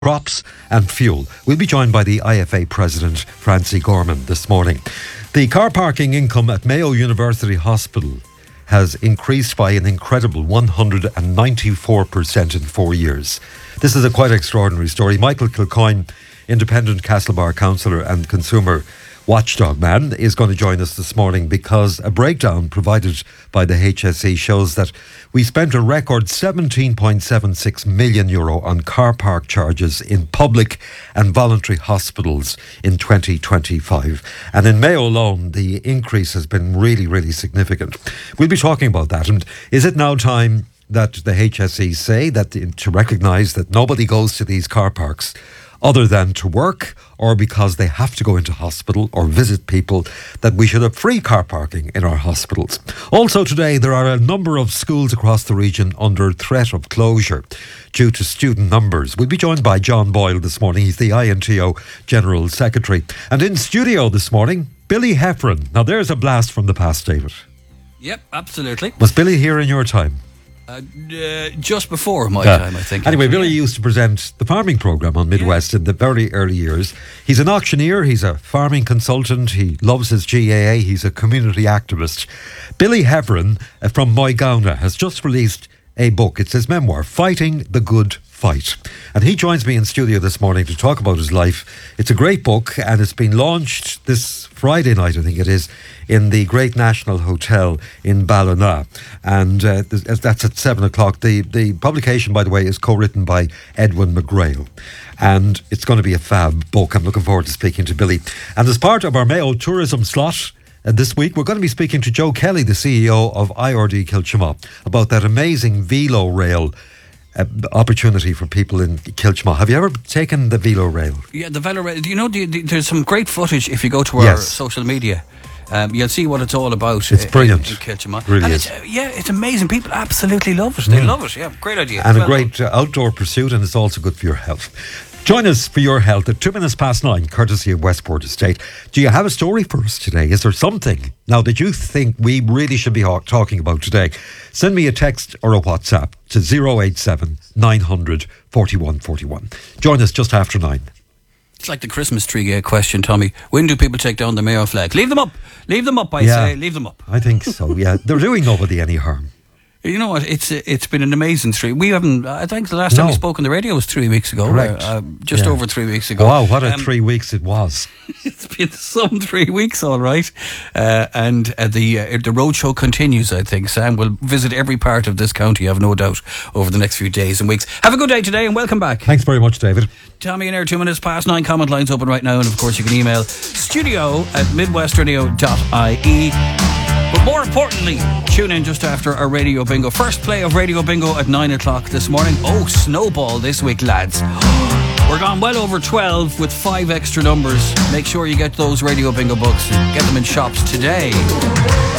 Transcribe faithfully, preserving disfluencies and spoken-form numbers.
crops and fuel. We'll be joined by the I F A President, Francie Gorman, this morning. The car parking income at Mayo University Hospital has increased by an incredible one hundred ninety-four percent in four years. This is a quite extraordinary story. Michael Kilcoyne, independent Castlebar councillor and consumer watchdog man, is going to join us this morning because a breakdown provided by the H S E shows that we spent a record seventeen point seven six million euro on car park charges in public and voluntary hospitals in twenty twenty-five. And in Mayo alone, the increase has been really, really significant. We'll be talking about that. And is it now time that the H S E say that to recognise that nobody goes to these car parks other than to work or because they have to go into hospital or visit people, that we should have free car parking in our hospitals? Also today, there are a number of schools across the region under threat of closure due to student numbers. We'll be joined by John Boyle this morning. He's the I N T O General Secretary. And in studio this morning, Billy Heffron. Now there's a blast from the past, David. Yep, absolutely. Was Billy here in your time? Uh, uh, just before my yeah. time, I think. Anyway, Billy used to present the farming programme on Midwest yeah. in the very early years. He's an auctioneer, he's a farming consultant, he loves his G A A, he's a community activist. Billy Heffron uh, from Moygaona has just released a book. It's his memoir, Fighting the Good Fight. And he joins me in studio this morning to talk about his life. It's a great book and it's been launched this Friday night, I think it is, in the Great National Hotel in Ballina. And uh, that's at seven o'clock. The, the publication, by the way, is co-written by Edwin McGrail. And it's going to be a fab book. I'm looking forward to speaking to Billy. And as part of our Mayo tourism slot, Uh, this week, we're going to be speaking to Joe Kelly, the C E O of I R D Kilchima, about that amazing Velo Rail uh, opportunity for people in Kilchima. Have you ever taken the Velo Rail? Yeah, the Velo Rail. Do you know, the, the, there's some great footage if you go to our yes. social media. Um, you'll see what it's all about. It's brilliant. In, in Kilchima. It really and is. It's, uh, yeah, it's amazing. People absolutely love it. They mm. love it. Yeah, great idea. And well a great uh, outdoor pursuit, and it's also good for your health. Join us for your health at two minutes past nine, courtesy of Westport Estate. Do you have a story for us today? Is there something now that you think we really should be talking about today? Send me a text or a WhatsApp to zero eight seven nine hundred forty-one forty-one. Join us just after nine. It's like the Christmas tree uh, question, Tommy. When do people take down the Mayo flag? Leave them up. Leave them up, I yeah, say. Leave them up. I think so, yeah. They're doing nobody any harm. You know what? It's it's been an amazing street. We haven't. I think the last no. time we spoke on the radio was three weeks ago. Correct. Uh, just yeah. over three weeks ago. Wow, what a um, three weeks it was! It's been some three weeks, all right. Uh, and uh, the uh, the roadshow continues. I think Sam will visit every part of this county, I've no doubt, over the next few days and weeks. Have a good day today, and welcome back. Thanks very much, David. Tommy in there, two minutes past nine. Comment lines open right now, and of course you can email studio at midwestradio dot I E. But more importantly, tune in just after our Radio Bingo. First play of Radio Bingo at nine o'clock this morning. Oh, snowball this week, lads. We're gone well over twelve with five extra numbers. Make sure you get those Radio Bingo books and get them in shops today.